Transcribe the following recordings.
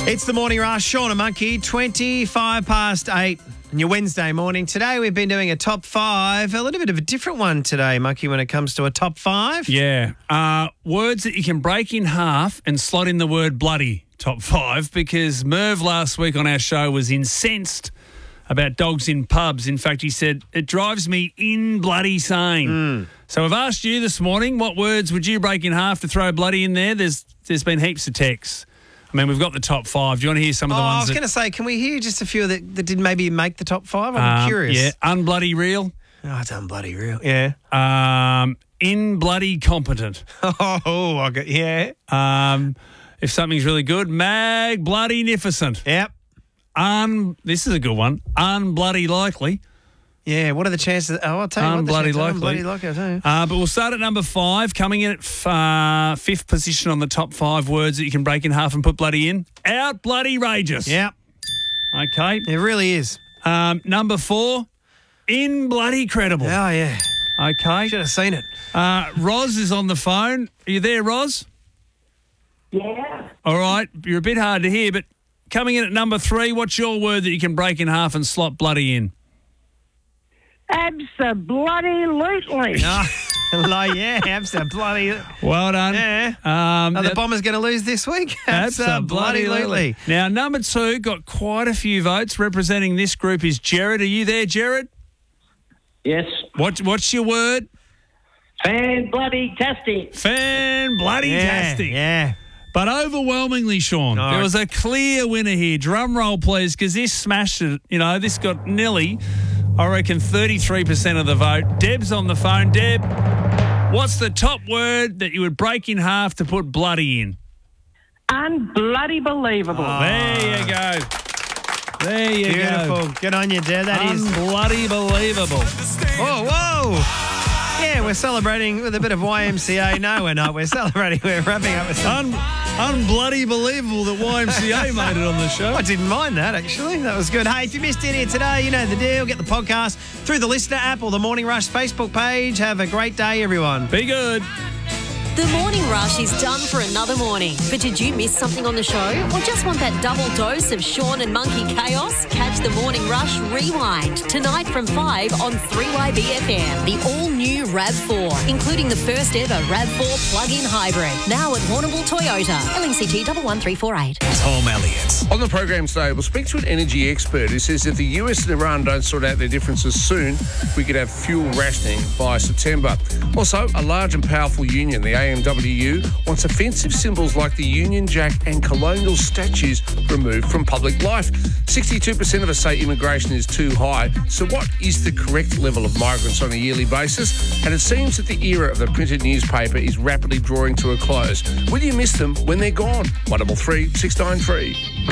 It's the Morning Rush, Sean and Monkey, 25 past 8 on your Wednesday morning. Today we've been doing a top 5, a little bit of a different one today, Monkey, when it comes to a top 5. Yeah. Words that you can break in half and slot in the word bloody, top 5, because Merv last week on our show was incensed about dogs in pubs. In fact, he said, it drives me in bloody sane. So I've asked you this morning, what words would you break in half to throw bloody in there? There's been heaps of texts. I mean, we've got the top 5. Do you want to hear some of the ones? I was going to say, can we hear just a few that did maybe make the top 5? I'm curious. Yeah, unbloody real. Oh, it's unbloody real. Yeah. In bloody competent. Oh, I got, yeah. If something's really good, mag bloody nificent. Yep. This is a good one. Unbloody likely. Yeah, what are the chances? I'll tell you what. Unbloody likely. Unbloody likely, I'll tell you. But we'll start at number 5, coming in at 5th position on the top 5 words that you can break in half and put bloody in. Out bloody rageous. Yep. Okay. It really is. Number 4, in bloody credible. Oh, yeah. Okay. Should have seen it. Roz is on the phone. Are you there, Roz? Yeah. All right. You're a bit hard to hear, but coming in at number 3, what's your word that you can break in half and slot bloody in? Abso-bloody-lutely. Yeah, absolutely. Well done. Yeah. Are the Bombers going to lose this week? Absolutely. Now, number 2 got quite a few votes. Representing this group is Jared. Are you there, Jared? Yes. What's your word? Fan-bloody-tastic. Fan-bloody-tastic. Yeah. But overwhelmingly, Sean, there was a clear winner here. Drum roll, please, because this smashed it. You know, this got nearly, I reckon, 33% of the vote. Deb's on the phone. Deb, what's the top word that you would break in half to put bloody in? Unbloody-believable. There you go. There you Beautiful. go. Good on you, Deb. That is Unbloody believable. whoa. Yeah, we're celebrating with a bit of YMCA. No, we're not. We're celebrating. We're wrapping up with some... Unbloody believable that YMCA made it on the show. I didn't mind that, actually. That was good. Hey, if you missed any today, you know the deal. Get the podcast through the Listener app or the Morning Rush Facebook page. Have a great day, everyone. Be good. The Morning Rush is done for another morning. But did you miss something on the show? Or just want that double dose of Sean and Monkey chaos? Catch the Morning Rush Rewind tonight from 5 on 3YBFM. The all-new RAV4, including the first ever RAV4 plug-in hybrid. Now at Warrnambool Toyota. LNCT 11348. Tom Elliott. On the program today, we'll speak to an energy expert who says if the US and Iran don't sort out their differences soon, we could have fuel rationing by September. Also, a large and powerful union, the AMWU, wants offensive symbols like the Union Jack and colonial statues removed from public life. 62% of us say immigration is too high. So what is the correct level of migrants on a yearly basis? And it seems that the era of the printed newspaper is rapidly drawing to a close. Will you miss them when they're gone? 133 693.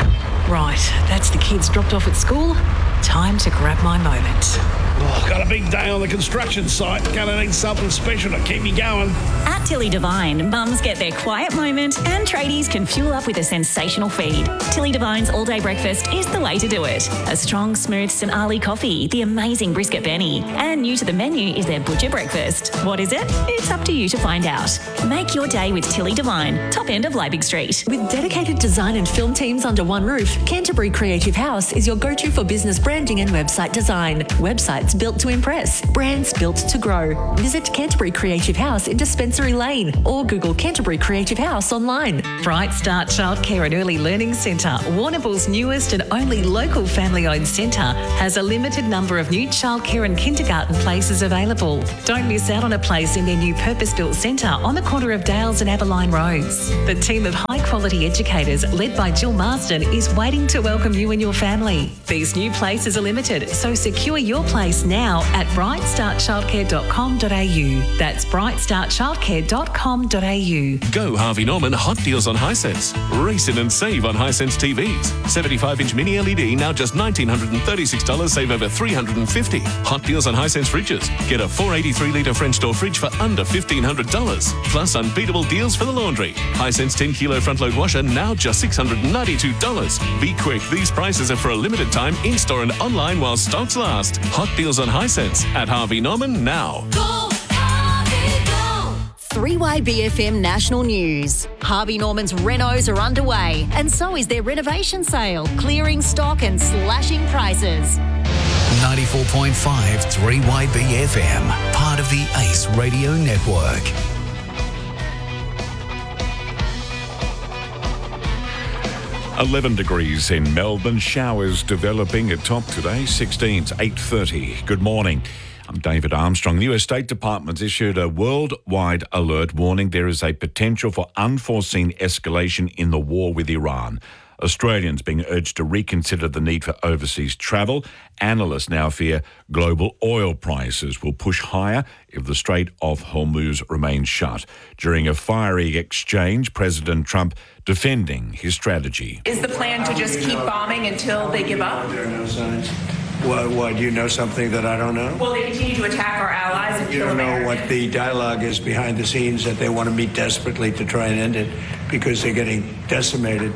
Right, that's the kids dropped off at school. Time to grab my moment. Oh, got a big day on the construction site. Gonna need something special to keep me going. At Tilly Devine, mums get their quiet moment and tradies can fuel up with a sensational feed. Tilly Devine's all-day breakfast is the way to do it. A strong, smooth St. Ali coffee, the amazing brisket Benny, and new to the menu is their butcher breakfast. What is it? It's up to you to find out. Make your day with Tilly Devine, top end of Leibig Street. With dedicated design and film teams under one roof, Canterbury Creative House is your go-to for business branding and website design. Websites built to impress, brands built to grow. Visit Canterbury Creative House in Dispensary Lane or Google Canterbury Creative House online. Bright Start Childcare and Early Learning Centre, Warrnambool's newest and only local family-owned centre, has a limited number of new childcare and kindergarten places available. Don't miss out on a place in their new purpose-built centre on the corner of Dales and Aberline Roads. The team of high-quality educators led by Jill Marsden is waiting to welcome you and your family. These new places are limited, so secure your place now at brightstartchildcare.com.au. That's brightstartchildcare.com.au. Go Harvey Norman Hot Deals on Hisense. Race in and save on Hisense TVs. 75-inch mini LED now just $1,936, save over $350. Hot Deals on Hisense fridges. Get a 483-litre French door fridge for under $1,500. Plus unbeatable deals for the laundry. Hisense 10-kilo front-load washer now just $692. Be quick, these prices are for a limited time in-store and online while stocks last. Hot Deals on Hisense at Harvey Norman now. Go, Harvey, go. 3YBFM National News. Harvey Norman's renos are underway, and so is their renovation sale, clearing stock and slashing prices. 94.5 3YBFM, part of the Ace Radio Network. $11 degrees in Melbourne. Showers developing at top today. 16's 8:30. Good morning. I'm David Armstrong. The US State Department's issued a worldwide alert warning there is a potential for unforeseen escalation in the war with Iran. Australians being urged to reconsider the need for overseas travel. Analysts now fear global oil prices will push higher if the Strait of Hormuz remains shut. During a fiery exchange, President Trump defending his strategy. Is the plan to just keep bombing until they give up? There are no signs. Why, do you know something that I don't know? Will they continue to attack our allies and You kill don't know Americans? what the dialogue is behind the scenes, that they want to meet desperately to try and end it because they're getting decimated.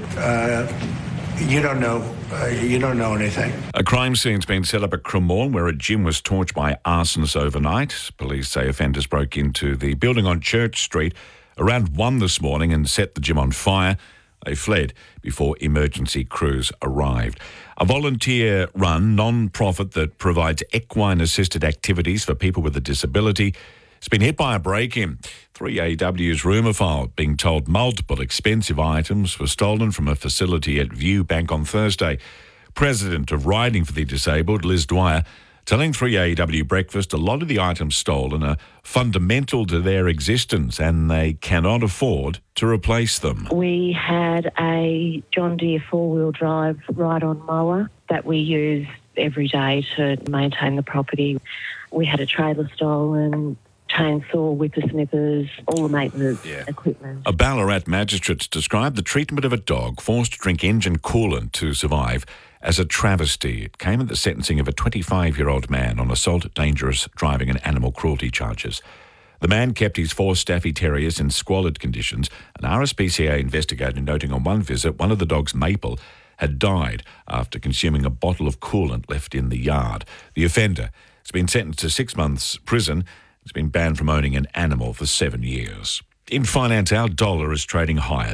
You don't know. You don't know anything. A crime scene's been set up at Cremorne where a gym was torched by arsonists overnight. Police say offenders broke into the building on Church Street around 1 this morning and set the gym on fire. They fled before emergency crews arrived. A volunteer-run non-profit that provides equine-assisted activities for people with a disability has been hit by a break-in. 3AW's rumour file being told multiple expensive items were stolen from a facility at View Bank on Thursday. President of Riding for the Disabled, Liz Dwyer, telling 3AW Breakfast a lot of the items stolen are fundamental to their existence and they cannot afford to replace them. We had a John Deere four-wheel drive ride-on mower that we use every day to maintain the property. We had a trailer stolen, chainsaw, whippersnippers, all the maintenance equipment. A Ballarat magistrate described the treatment of a dog forced to drink engine coolant to survive as a travesty. It came at the sentencing of a 25-year-old man on assault, dangerous driving and animal cruelty charges. The man kept his 4 Staffy Terriers in squalid conditions. An RSPCA investigator noting on one visit one of the dogs, Maple, had died after consuming a bottle of coolant left in the yard. The offender has been sentenced to 6 months prison. He's been banned from owning an animal for 7 years. In finance, our dollar is trading higher,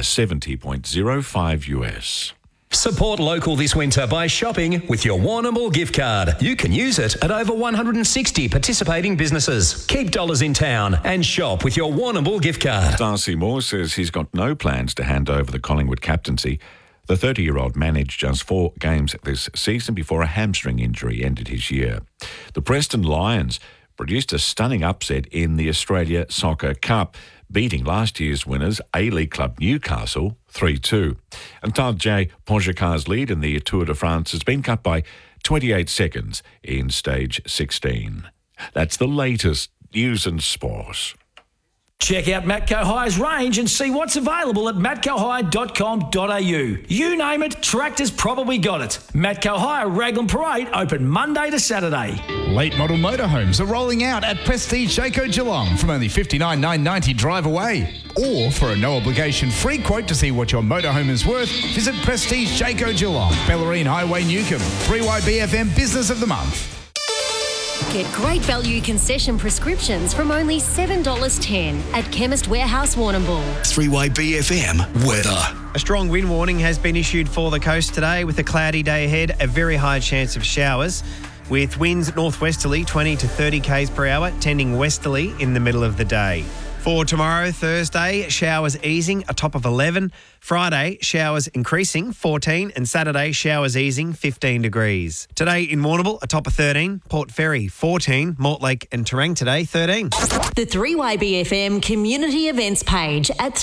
70.05 US. Support local this winter by shopping with your Warrnambool gift card. You can use it at over 160 participating businesses. Keep dollars in town and shop with your Warrnambool gift card. Darcy Moore says he's got no plans to hand over the Collingwood captaincy. The 30-year-old managed just 4 games this season before a hamstring injury ended his year. The Preston Lions produced a stunning upset in the Australia Soccer Cup, beating last year's winners A-League club Newcastle 3-2. And Tadej Pogacar's lead in the Tour de France has been cut by 28 seconds in stage 16. That's the latest news and sport. Check out Matco High's range and see what's available at matcohigh.com.au. You name it, Tractor's probably got it. Matco High Raglan Parade open Monday to Saturday. Late model motorhomes are rolling out at Prestige Jayco Geelong from only $59,990 drive away. Or for a no-obligation free quote to see what your motorhome is worth, visit Prestige Jayco Geelong, Bellarine Highway, Newcomb. 3YBFM Business of the Month. Get great value concession prescriptions from only $7.10 at Chemist Warehouse Warrnambool. 3YBFM weather. A strong wind warning has been issued for the coast today with a cloudy day ahead, a very high chance of showers with winds northwesterly 20 to 30 k's per hour, tending westerly in the middle of the day. For tomorrow, Thursday, showers easing, a top of 11. Friday, showers increasing, 14. And Saturday, showers easing, 15 degrees. Today in Warrnambool, a top of 13. Port Fairy, 14. Mortlake and Terang today, 13. The 3YBFM community events page at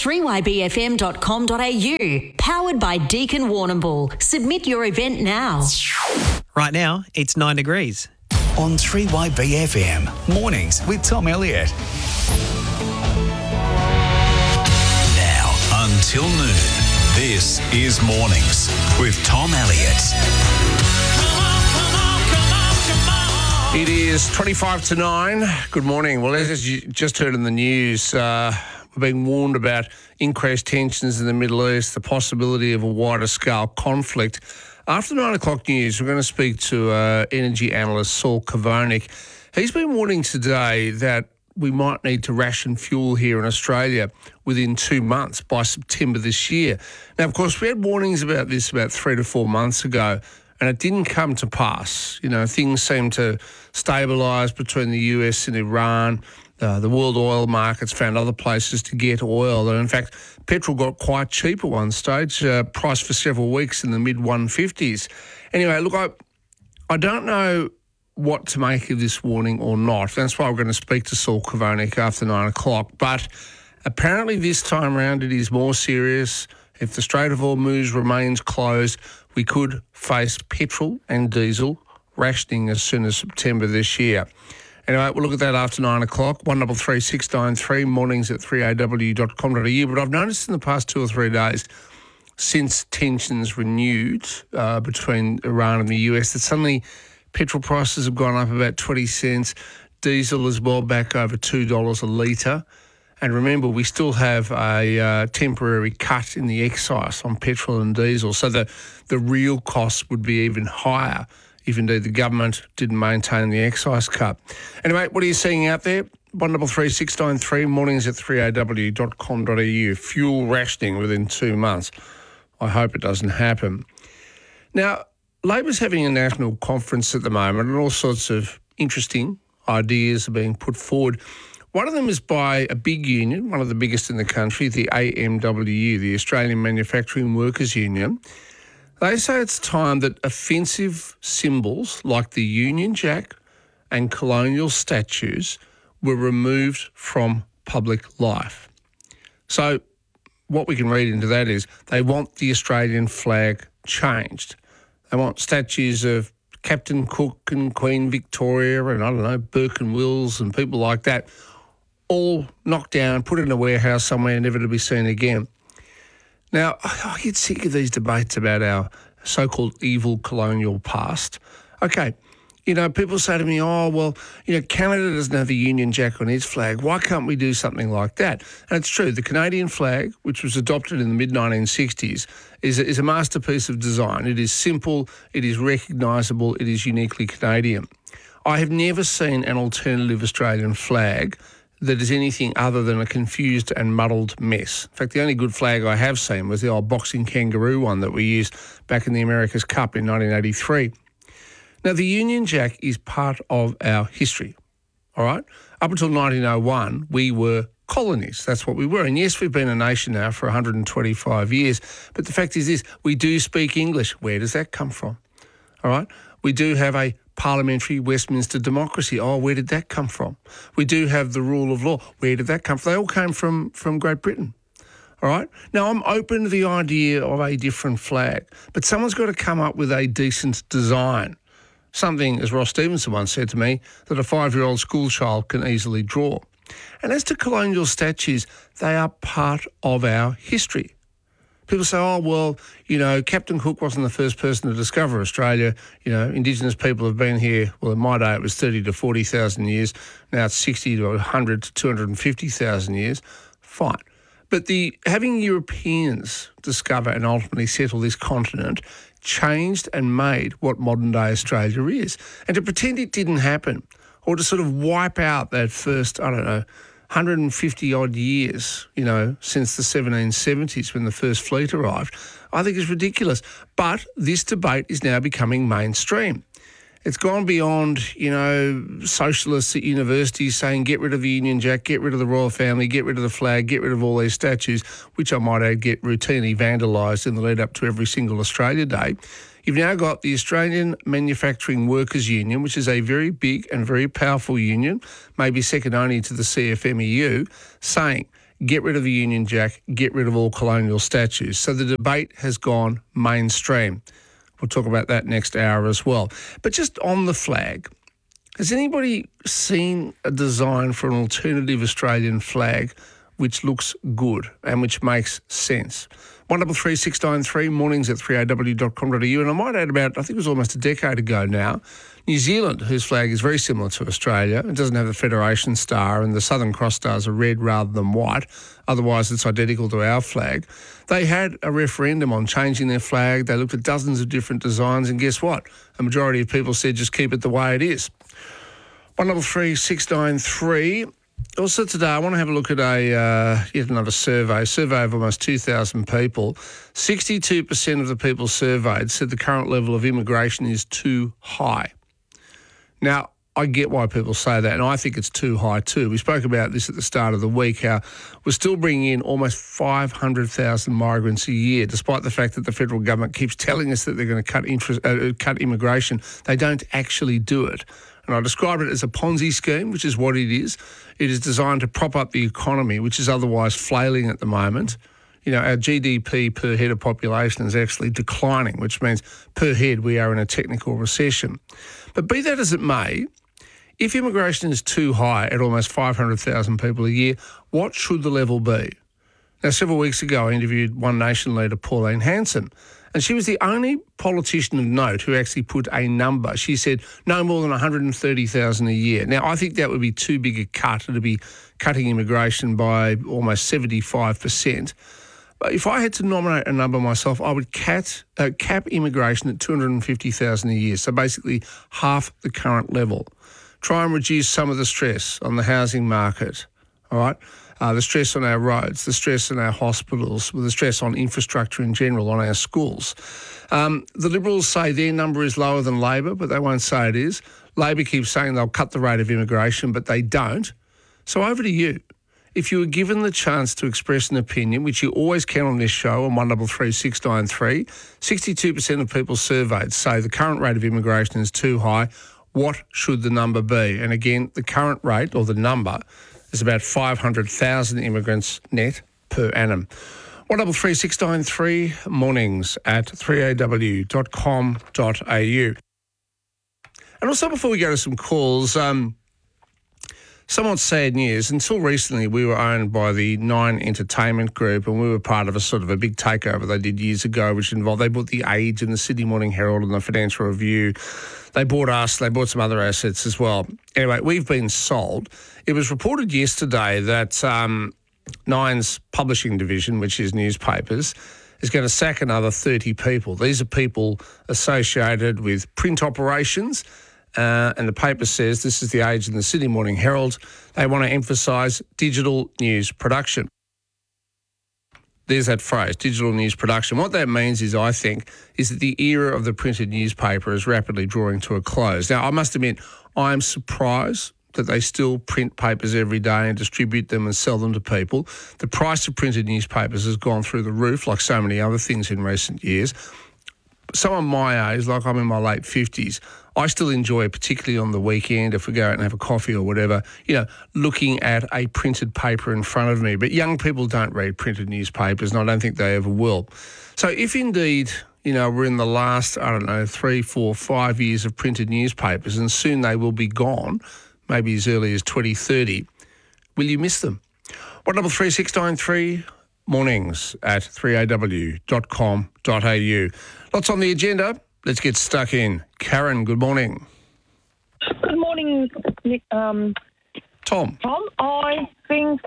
3ybfm.com.au. Powered by Deakin Warrnambool. Submit your event now. Right now, it's 9 degrees. On 3YBFM, mornings with Tom Elliott. Until noon, this is Mornings with Tom Elliott. It is 25 to 9. Good morning. Well, as you just heard in the news, we're being warned about increased tensions in the Middle East, the possibility of a wider scale conflict. After 9 o'clock news, we're going to speak to energy analyst Saul Kavonik. He's been warning today that we might need to ration fuel here in Australia within 2 months by September this year. Now, of course, we had warnings about this about 3 to 4 months ago, and it didn't come to pass. You know, things seemed to stabilise between the US and Iran. The world oil markets found other places to get oil. And in fact, petrol got quite cheap at one stage, priced for several weeks in the mid-150s. Anyway, look, I don't know what to make of this warning or not. That's why we're going to speak to Saul Kavonik after 9 o'clock. But apparently this time round it is more serious. If the Strait of Hormuz remains closed, we could face petrol and diesel rationing as soon as September this year. Anyway, we'll look at that after 9 o'clock. 133 693, mornings at 3aw.com.au. But I've noticed in the past 2 or 3 days, since tensions renewed between Iran and the US, that suddenly petrol prices have gone up about 20 cents. Diesel is well back over $2 a litre. And remember, we still have a temporary cut in the excise on petrol and diesel. So the real cost would be even higher if indeed the government didn't maintain the excise cut. Anyway, what are you seeing out there? 133 693, mornings at 3aw.com.au. Fuel rationing within 2 months. I hope it doesn't happen. Now, Labor's having a national conference at the moment and all sorts of interesting ideas are being put forward. One of them is by a big union, one of the biggest in the country, the AMWU, the Australian Manufacturing Workers Union. They say it's time that offensive symbols like the Union Jack and colonial statues were removed from public life. So what we can read into that is they want the Australian flag changed. They want statues of Captain Cook and Queen Victoria and, I don't know, Burke and Wills and people like that all knocked down, put in a warehouse somewhere, never to be seen again. Now, I get sick of these debates about our so-called evil colonial past. Okay, you know, people say to me, oh, well, you know, Canada doesn't have the Union Jack on its flag. Why can't we do something like that? And it's true. The Canadian flag, which was adopted in the mid-1960s, is a masterpiece of design. It is simple, it is recognisable, it is uniquely Canadian. I have never seen an alternative Australian flag that is anything other than a confused and muddled mess. In fact, the only good flag I have seen was the old boxing kangaroo one that we used back in the America's Cup in 1983. Now, the Union Jack is part of our history, all right? Up until 1901, we were colonies. That's what we were. And yes, we've been a nation now for 125 years. But the fact is this, we do speak English. Where does that come from? All right? We do have a parliamentary Westminster democracy. Oh, where did that come from? We do have the rule of law. Where did that come from? They all came from Great Britain. All right? Now, I'm open to the idea of a different flag, but someone's got to come up with a decent design. Something, as Ross Stevenson once said to me, that a 5-year-old schoolchild can easily draw. And as to colonial statues, they are part of our history. People say, oh, well, you know, Captain Cook wasn't the first person to discover Australia. You know, Indigenous people have been here, well, in my day it was 30 to 40,000 years. Now it's 60 to 100 to 250,000 years. Fine. But having Europeans discover and ultimately settle this continent changed and made what modern-day Australia is. And to pretend it didn't happen or to sort of wipe out that first, 150-odd years, you know, since the 1770s when the first fleet arrived, I think is ridiculous. But this debate is now becoming mainstream. It's gone beyond, you know, socialists at universities saying get rid of the Union Jack, get rid of the royal family, get rid of the flag, get rid of all these statues, which I might add get routinely vandalised in the lead up to every single Australia Day. You've now got the Australian Manufacturing Workers Union, which is a very big and very powerful union, maybe second only to the CFMEU, saying get rid of the Union Jack, get rid of all colonial statues. So the debate has gone mainstream. We'll talk about that next hour as well. But just on the flag, has anybody seen a design for an alternative Australian flag which looks good and which makes sense? 133 693, mornings at 3aw.com.au. And I might add about, I think it was almost a decade ago now, New Zealand, whose flag is very similar to Australia. It doesn't have the Federation star and the Southern Cross stars are red rather than white. Otherwise, it's identical to our flag. They had a referendum on changing their flag. They looked at dozens of different designs and guess what? A majority of people said just keep it the way it is. 133 693. Also today, I want to have a look at yet another survey of almost 2,000 people. 62% of the people surveyed said the current level of immigration is too high. Now, I get why people say that, and I think it's too high too. We spoke about this at the start of the week, how we're still bringing in almost 500,000 migrants a year, despite the fact that the federal government keeps telling us that they're going to cut immigration. They don't actually do it. And I describe it as a Ponzi scheme, which is what it is. It is designed to prop up the economy, which is otherwise flailing at the moment. You know, our GDP per head of population is actually declining, which means per head we are in a technical recession. But be that as it may, if immigration is too high at almost 500,000 people a year, what should the level be? Now, several weeks ago, I interviewed One Nation leader Pauline Hanson, and she was the only politician of note who actually put a number. She said no more than 130,000 a year. Now, I think that would be too big a cut. It would be cutting immigration by almost 75%. But if I had to nominate a number myself, I would cap immigration at 250,000 a year, so basically half the current level. Try and reduce some of the stress on the housing market, all right? The stress on our roads, the stress on our hospitals, the stress on infrastructure in general, on our schools. The Liberals say their number is lower than Labor, but they won't say it is. Labor keeps saying they'll cut the rate of immigration, but they don't. So over to you. If you were given the chance to express an opinion, which you always can on this show on 133 693, 62% of people surveyed say the current rate of immigration is too high. What should the number be? And again, the current rate, or the number, is about 500,000 immigrants net per annum. 133 693 mornings at 3aw.com.au. And also, before we go to some calls, somewhat sad news. Until recently, we were owned by the Nine Entertainment Group, and we were part of a sort of a big takeover they did years ago, which involved, they bought The Age and the Sydney Morning Herald and the Financial Review. They bought us, they bought some other assets as well. Anyway, we've been sold. It was reported yesterday that Nine's publishing division, which is newspapers, is going to sack another 30 people. These are people associated with print operations. And the paper says, this is The Age and the Sydney Morning Herald, they want to emphasise digital news production. There's that phrase, digital news production. What that means is, I think, is that the era of the printed newspaper is rapidly drawing to a close. Now, I must admit, I'm surprised that they still print papers every day and distribute them and sell them to people. The price of printed newspapers has gone through the roof, like so many other things in recent years. Someone my age, like I'm in my late 50s, I still enjoy, particularly on the weekend, if we go out and have a coffee or whatever, looking at a printed paper in front of me. But young people don't read printed newspapers, and I don't think they ever will. So if indeed, we're in the last, 3, 4, 5 years of printed newspapers, and soon they will be gone, maybe as early as 2030, will you miss them? 133 693 mornings at 3aw.com.au. Lots on the agenda. Let's get stuck in. Karen, good morning. Good morning, Nick. Tom, I think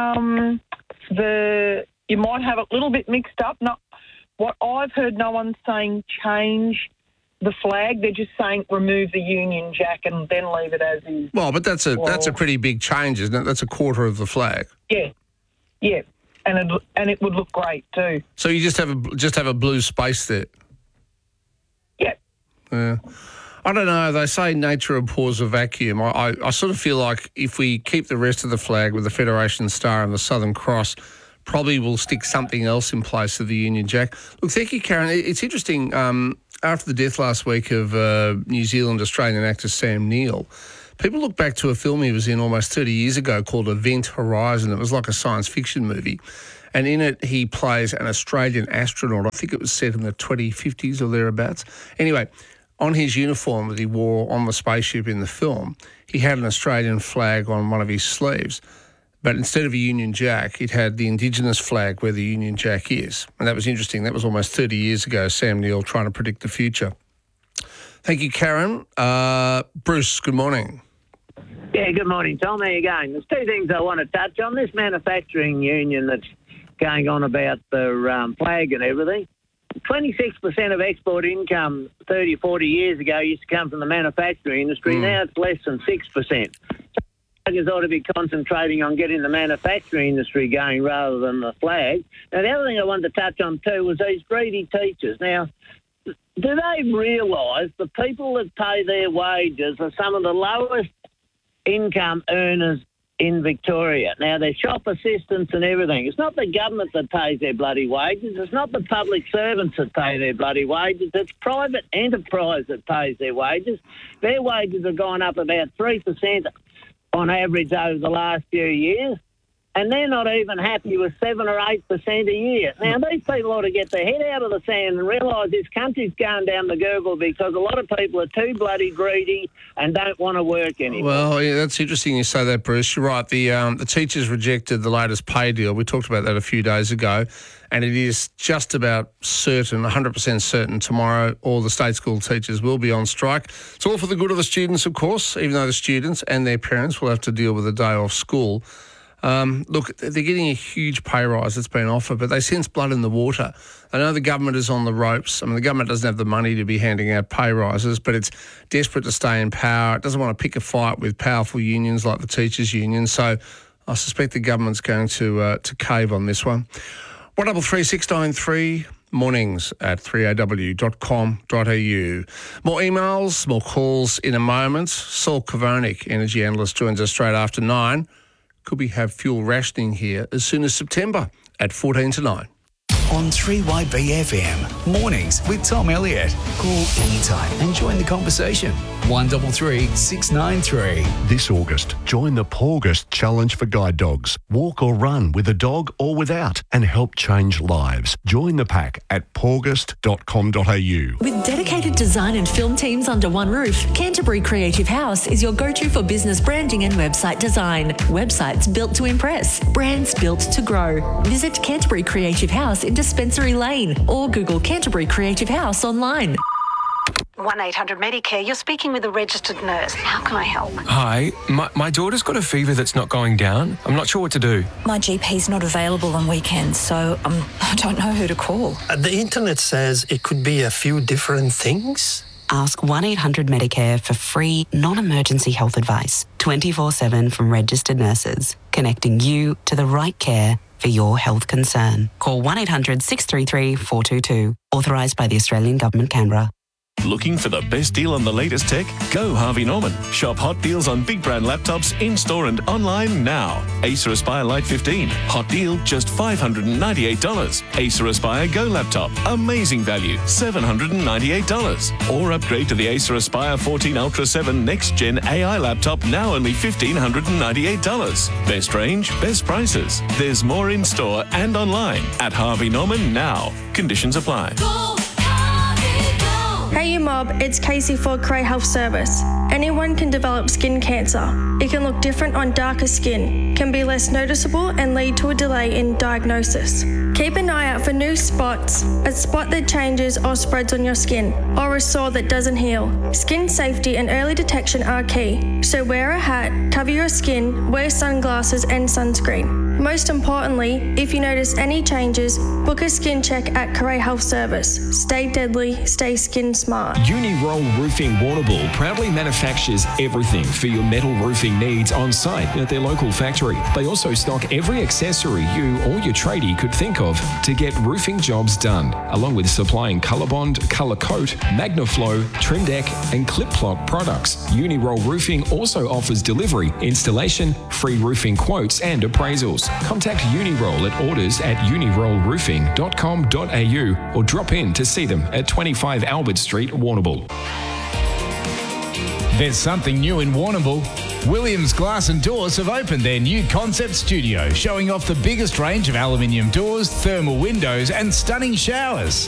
you might have it a little bit mixed up. No, what I've heard, no one's saying change the flag. They're just saying remove the Union Jack and then leave it as is. Well, but that's a pretty big change, isn't it? That's a quarter of the flag. Yeah, and it would look great too. So you just have a blue space there. Yeah. I don't know. They say nature abhors a vacuum. I sort of feel like if we keep the rest of the flag with the Federation Star and the Southern Cross, probably we'll stick something else in place of the Union Jack. Look, thank you, Karen. It's interesting. After the death last week of New Zealand-Australian actor Sam Neill, people look back to a film he was in almost 30 years ago called Event Horizon. It was like a science fiction movie. And in it, he plays an Australian astronaut. I think it was set in the 2050s or thereabouts. Anyway, on his uniform that he wore on the spaceship in the film, he had an Australian flag on one of his sleeves. But instead of a Union Jack, it had the Indigenous flag where the Union Jack is. And that was interesting. That was almost 30 years ago, Sam Neill trying to predict the future. Thank you, Karen. Bruce, good morning. Yeah, good morning, Tom. How you going? There's two things I want to touch on. This manufacturing union that's going on about the flag and everything. 26% of export income 30, 40 years ago used to come from the manufacturing industry. Now it's less than 6%. ought to be concentrating on getting the manufacturing industry going rather than the flag. Now, the other thing I wanted to touch on too was these greedy teachers. Now, do they realise the people that pay their wages are some of the lowest income earners in Victoria? Now, they're shop assistants and everything. It's not the government that pays their bloody wages. It's not the public servants that pay their bloody wages. It's private enterprise that pays their wages. Their wages have gone up about 3% on average over the last few years, and they're not even happy with 7 or 8% a year. Now, these people ought to get their head out of the sand and realise this country's going down the gurgle because a lot of people are too bloody greedy and don't want to work anymore. Well, yeah, that's interesting you say that, Bruce. You're right. The teachers rejected the latest pay deal. We talked about that a few days ago, and it is just about certain, 100% certain, tomorrow all the state school teachers will be on strike. It's all for the good of the students, of course, even though the students and their parents will have to deal with a day off school. Look, they're getting a huge pay rise that's been offered, but they sense blood in the water. I know the government is on the ropes. I mean, the government doesn't have the money to be handing out pay rises, but it's desperate to stay in power. It doesn't want to pick a fight with powerful unions like the teachers' union. So I suspect the government's going to cave on this one. 133 693 mornings at 3aw.com.au. More emails, more calls in a moment. Saul Kavonik, energy analyst, joins us straight after 9. Could we have fuel rationing here as soon as September at 14 to 9? On 3YBFM, mornings with Tom Elliott. Call anytime and join the conversation. 133 693. This August, join the Paugust Challenge for Guide Dogs. Walk or run with a dog or without and help change lives. Join the pack at paugust.com.au. With dedicated design and film teams under one roof, Canterbury Creative House is your go-to for business branding and website design. Websites built to impress, brands built to grow. Visit Canterbury Creative House in Dispensary Lane or Google Canterbury Creative House online. 1-800 Medicare, you're speaking with a registered nurse. How can I help? Hi, my daughter's got a fever that's not going down. I'm not sure what to do. My GP's not available on weekends, so I don't know who to call. The internet says it could be a few different things. Ask 1-800 Medicare for free, non-emergency health advice, 24/7 from registered nurses, connecting you to the right care for your health concern. Call 1-800 633 422. Authorised by the Australian Government, Canberra. Looking for the best deal on the latest tech? Go Harvey Norman. Shop hot deals on big brand laptops in-store and online now. Acer Aspire Lite 15. Hot deal, just $598. Acer Aspire Go laptop. Amazing value, $798. Or upgrade to the Acer Aspire 14 Ultra 7 Next Gen AI laptop, now only $1,598. Best range, best prices. There's more in-store and online at Harvey Norman now. Conditions apply. Hey you mob, it's Casey for Cray Health Service. Anyone can develop skin cancer. It can look different on darker skin, can be less noticeable and lead to a delay in diagnosis. Keep an eye out for new spots, a spot that changes or spreads on your skin, or a sore that doesn't heal. Skin safety and early detection are key, so wear a hat, cover your skin, wear sunglasses and sunscreen. Most importantly, if you notice any changes, book a skin check at Cray Health Service. Stay deadly, stay skin smart. Uniroll Roofing Warrnambool proudly manufactures everything for your metal roofing needs on site at their local factory. They also stock every accessory you or your tradie could think of to get roofing jobs done, along with supplying Colorbond, Colour Coat, Magnaflow, Trim Deck and Clip Clock products. Uniroll Roofing also offers delivery, installation, free roofing quotes and appraisals. Contact Uniroll at orders@unirollroofing.com.au or drop in to see them at 25 Albert Street, Warrnambool. There's something new in Warrnambool. Williams Glass and Doors have opened their new concept studio, showing off the biggest range of aluminium doors, thermal windows and stunning showers.